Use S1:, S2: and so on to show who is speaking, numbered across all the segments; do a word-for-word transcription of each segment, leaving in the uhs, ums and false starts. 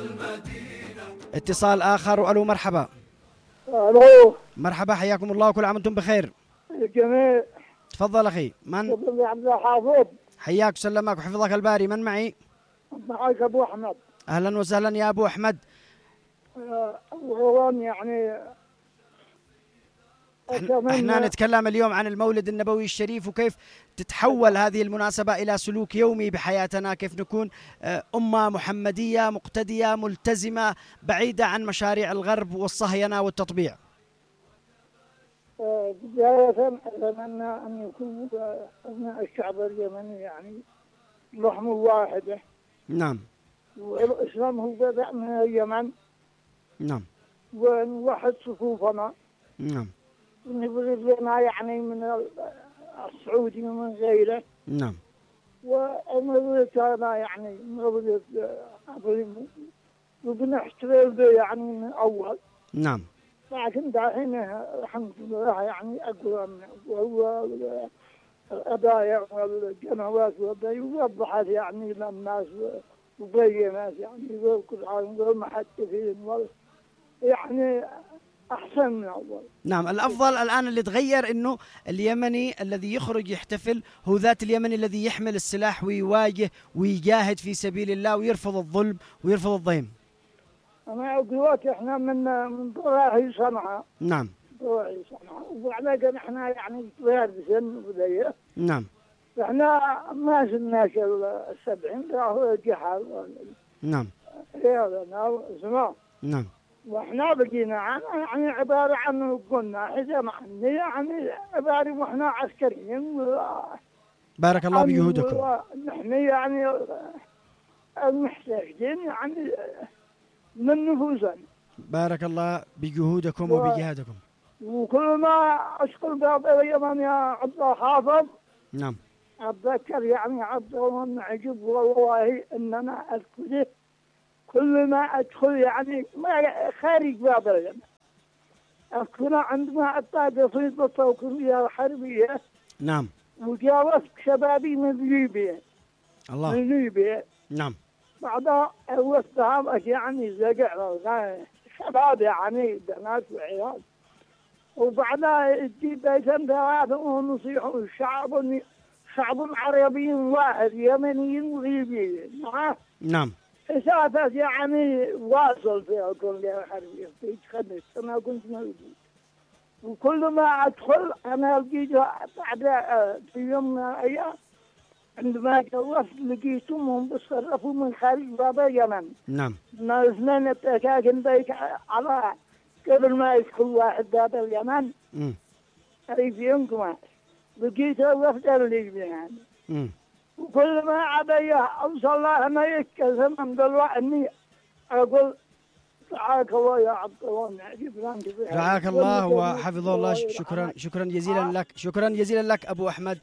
S1: اتصال آخر. وألو مرحبا.
S2: الو
S1: مرحبا، حياكم الله، كل عام وانتم بخير.
S2: الجميع.
S1: تفضل أخي. من؟
S2: عبد الحافظ.
S1: حياك وسلمك وحفظك الباري. من معي؟
S2: معك أبو أحمد.
S1: أهلا وسهلا يا أبو أحمد.
S2: أولا يعني
S1: احنا نتكلم اليوم عن المولد النبوي الشريف، وكيف تتحول هذه المناسبة إلى سلوك يومي بحياتنا، كيف نكون أمة محمدية مقتدية ملتزمة بعيدة عن مشاريع الغرب والصهينة والتطبيع.
S2: بداية أتمنى أن يكون أبناء الشعب اليمني يعني لحم واحدة.
S1: نعم.
S2: والإسلام هو بدأ من اليمن.
S1: نعم.
S2: ونوحد صفوفنا.
S1: نعم.
S2: ونبرز لنا يعني من السعودي ومن غيره.
S1: نعم.
S2: ونبرزنا يعني نبرز عظيم وبنحتفل به يعني من أول.
S1: نعم.
S2: لكن دحين الحمد لله يعني أقوى وهو القضايا والجنوات وضحت يعني للناس وبينات يعني وكل عام والمحدثين يعني أحسن من أول.
S1: نعم. الأفضل الآن اللي تغير إنه اليمني الذي يخرج يحتفل هو ذات اليمني الذي يحمل السلاح ويواجه ويجاهد في سبيل الله ويرفض الظلم ويرفض الضيم.
S2: أنا دلوقتي إحنا من من ضواحي صنعاء.
S1: نعم.
S2: ضواحي صنعاء وبعدين إحنا يعني صغار بسن وذي.
S1: نعم.
S2: إحنا ما زلناش السبعين راهو جحال.
S1: نعم.
S2: رياضنا زمان.
S1: نعم.
S2: وإحنا بقينا يعني عبارة عن قلنا حزام عني يعني عبارة وإحنا عسكريين.
S1: بارك الله بجهودكم.
S2: نحن يعني المحتاجين يعني من نفوسنا.
S1: بارك الله بجهودكم و... وبجهادكم.
S2: وكل ما أشكر بعض اليمن يا عبد الحافظ.
S1: نعم.
S2: أتذكر يعني عبد الله عجب والله إننا أذكره كل ما أدخل يعني ما خارج باب اليمن أذكر عندما أتى في التوكيلية الحربية.
S1: نعم.
S2: وجاوزت شبابي من ليبيا.
S1: الله.
S2: من ليبيا.
S1: نعم.
S2: بعدها وسطها يعني زقع شباب يعني بنات وعيال. وبعدها تجي بيتين ثلاثة ونصيحوا الشعب شعب عربي واحد يمني وليبي.
S1: نعم.
S2: حسابات يعني واصل في الكلية الحربية في خمس أنا كنت موجود. وكل ما أدخل أنا لقيت بعد في يوم من الأيام عندما جوزت لقيتهم بيتصرفوا من خارج باب اليمن.
S1: نعم.
S2: نازلين التكاكن بيك على قبل ما يدخل واحد باب اليمن.
S1: امم.
S2: ريفيون كمان لقيت وفد الليبي يعني.
S1: امم.
S2: وكل ما عبيه أوصل الله ما يتكلم من دلوقتي إني أقول رعاك الله يا عبد الله.
S1: رعاك الله وحفظ الله. شكرا شكرا جزيلا لك. شكرا جزيلا لك أبو أحمد.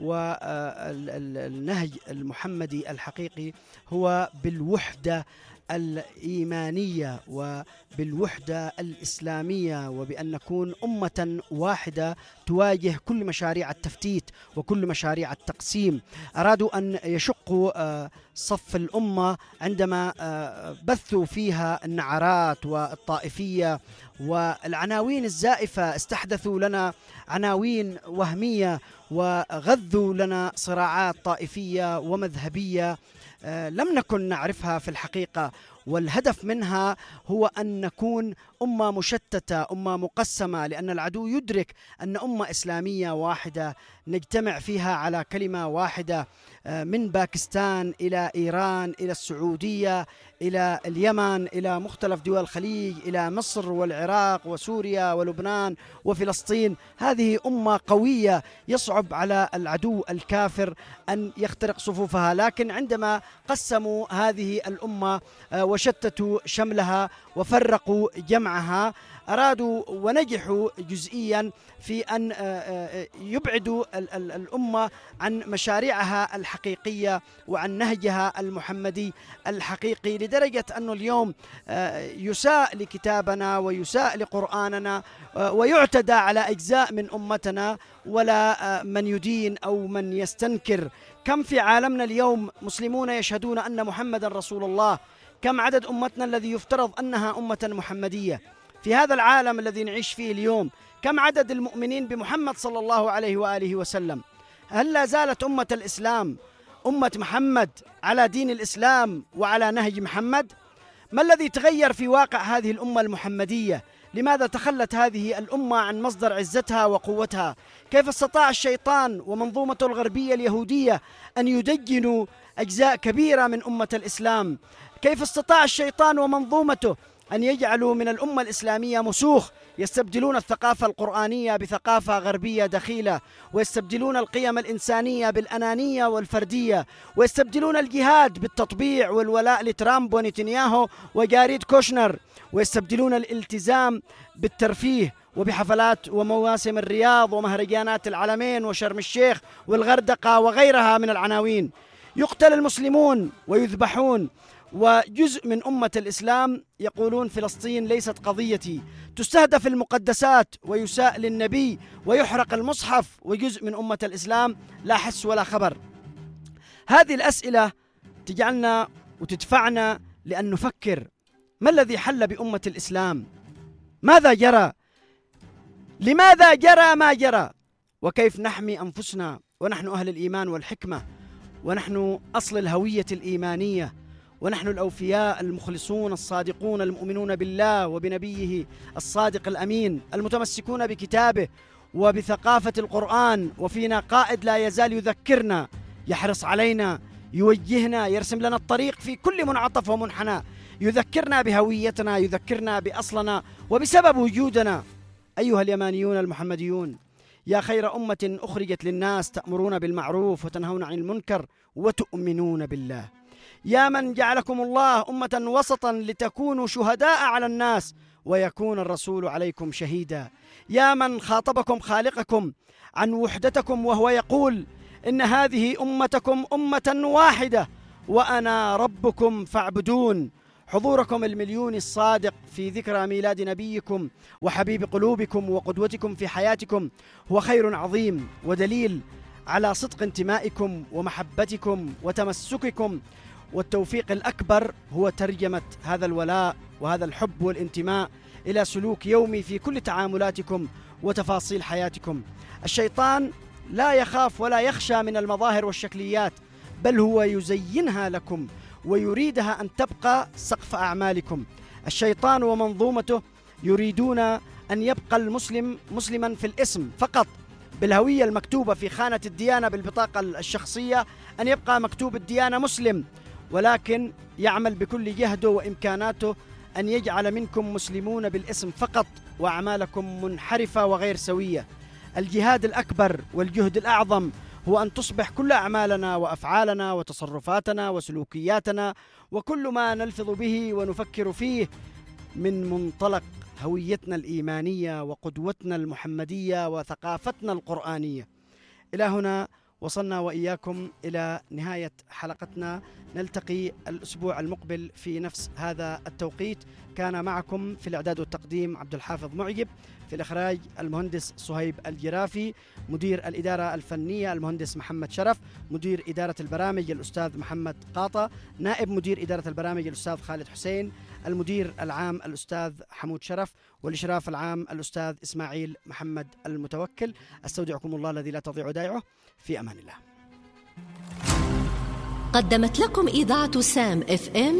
S1: والنهج المحمدي الحقيقي هو بالوحدة الإيمانية وبالوحدة الإسلامية، وبأن نكون أمة واحدة تواجه كل مشاريع التفتيت وكل مشاريع التقسيم. أرادوا أن يشقوا صف الأمة عندما بثوا فيها النعرات والطائفية والعناوين الزائفة. استحدثوا لنا عناوين وهمية وغذوا لنا صراعات طائفية ومذهبية لم نكن نعرفها في الحقيقة، والهدف منها هو أن نكون أمة مشتتة، أمة مقسمة، لأن العدو يدرك أن أمة إسلامية واحدة نجتمع فيها على كلمة واحدة، من باكستان إلى إيران إلى السعودية إلى اليمن إلى مختلف دول الخليج إلى مصر والعراق وسوريا ولبنان وفلسطين. هذه أمة قوية يصعب على العدو الكافر أن يخترق صفوفها، لكن عندما قسموا هذه الأمة وشتتوا شملها وفرقوا جمعها أرادوا ونجحوا جزئيا في أن يبعدوا الأمة عن مشاريعها الحقيقية وعن نهجها المحمدي الحقيقي، لدرجة أنه اليوم يساء لكتابنا ويساء لقرآننا ويعتدى على أجزاء من أمتنا ولا من يدين أو من يستنكر. كم في عالمنا اليوم مسلمون يشهدون أن محمدا رسول الله، كم عدد أمتنا الذي يفترض أنها أمة محمدية في هذا العالم الذي نعيش فيه اليوم؟ كم عدد المؤمنين بمحمد صلى الله عليه وآله وسلم؟ هل لا زالت أمة الإسلام أمة محمد على دين الإسلام وعلى نهج محمد؟ ما الذي تغير في واقع هذه الأمة المحمدية؟ لماذا تخلت هذه الأمة عن مصدر عزتها وقوتها؟ كيف استطاع الشيطان ومنظومته الغربية اليهودية أن يدجنوا أجزاء كبيرة من أمة الإسلام؟ كيف استطاع الشيطان ومنظومته أن يجعلوا من الأمة الإسلامية مسوخ، يستبدلون الثقافة القرآنية بثقافة غربية دخيلة، ويستبدلون القيم الإنسانية بالأنانية والفردية، ويستبدلون الجهاد بالتطبيع والولاء لترامب ونتنياهو وجاريد كوشنر، ويستبدلون الالتزام بالترفيه وبحفلات ومواسم الرياض ومهرجانات العلمين وشرم الشيخ والغردقة وغيرها من العناوين. يقتل المسلمون ويذبحون، وجزء من أمة الإسلام يقولون فلسطين ليست قضيتي، تستهدف المقدسات ويساء للنبي ويحرق المصحف، وجزء من أمة الإسلام لا حس ولا خبر. هذه الأسئلة تجعلنا وتدفعنا لأن نفكر: ما الذي حل بأمة الإسلام؟ ماذا جرى؟ لماذا جرى ما جرى؟ وكيف نحمي أنفسنا ونحن أهل الإيمان والحكمة، ونحن أصل الهوية الإيمانية، ونحن الأوفياء المخلصون الصادقون المؤمنون بالله وبنبيه الصادق الأمين، المتمسكون بكتابه وبثقافة القرآن، وفينا قائد لا يزال يذكرنا، يحرص علينا، يوجهنا، يرسم لنا الطريق في كل منعطف ومنحنى، يذكرنا بهويتنا، يذكرنا بأصلنا وبسبب وجودنا. أيها اليمانيون المحمديون، يا خير أمة أخرجت للناس، تأمرون بالمعروف وتنهون عن المنكر وتؤمنون بالله. يا من جعلكم الله أمة وسطا لتكونوا شهداء على الناس ويكون الرسول عليكم شهيدا. يا من خاطبكم خالقكم عن وحدتكم وهو يقول: إن هذه أمتكم أمة واحدة وأنا ربكم فاعبدون. حضوركم المليوني الصادق في ذكرى ميلاد نبيكم وحبيب قلوبكم وقدوتكم في حياتكم هو خير عظيم ودليل على صدق انتمائكم ومحبتكم وتمسككم، والتوفيق الأكبر هو ترجمة هذا الولاء وهذا الحب والانتماء إلى سلوك يومي في كل تعاملاتكم وتفاصيل حياتكم. الشيطان لا يخاف ولا يخشى من المظاهر والشكليات، بل هو يزينها لكم ويريدها أن تبقى سقف أعمالكم. الشيطان ومنظومته يريدون أن يبقى المسلم مسلما في الاسم فقط، بالهوية المكتوبة في خانة الديانة بالبطاقة الشخصية أن يبقى مكتوب الديانة مسلم، ولكن يعمل بكل جهده وإمكاناته أن يجعل منكم مسلمون بالاسم فقط وأعمالكم منحرفة وغير سوية. الجهاد الأكبر والجهد الأعظم هو أن تصبح كل أعمالنا وأفعالنا وتصرفاتنا وسلوكياتنا وكل ما نلفظ به ونفكر فيه من منطلق هويتنا الإيمانية وقدوتنا المحمدية وثقافتنا القرآنية. إلى هنا وصلنا وإياكم إلى نهاية حلقتنا، نلتقي الأسبوع المقبل في نفس هذا التوقيت. كان معكم في الإعداد والتقديم عبد الحافظ معجب، في الإخراج المهندس صهيب الجرافي، مدير الإدارة الفنية المهندس محمد شرف، مدير إدارة البرامج الأستاذ محمد قاطة، نائب مدير إدارة البرامج الأستاذ خالد حسين، المدير العام الأستاذ حمود شرف، والإشراف العام الأستاذ إسماعيل محمد المتوكل. أستودعكم الله الذي لا تضيع ودائعه، في أمان الله.
S3: قدمت لكم إذاعة سام اف ام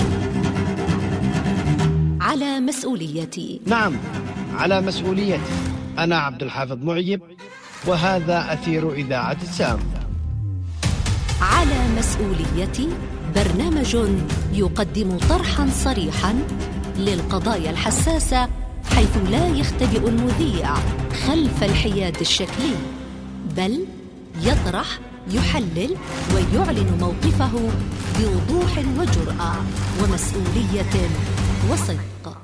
S3: على مسؤوليتي.
S4: نعم، على مسؤوليتي. أنا عبد الحافظ معجب، وهذا أثير إذاعة سام.
S3: على مسؤوليتي برنامج يقدم طرحا صريحا للقضايا الحساسة، حيث لا يختبئ المذيع خلف الحياد الشكلي، بل يطرح، يحلل ويعلن موقفه بوضوح وجرأة ومسؤولية وصدق.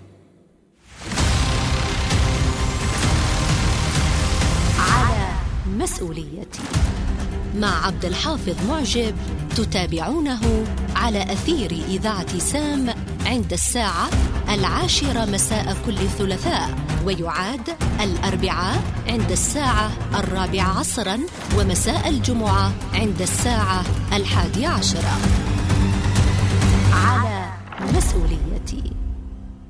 S3: على مسؤوليتي مع عبد الحافظ معجب، تتابعونه على أثير إذاعة سام عند الساعة العاشرة مساء كل ثلاثاء، ويعاد الأربعاء عند الساعة الرابعة عصرا، ومساء الجمعة عند الساعة الحادية عشرة. على مسؤوليتي.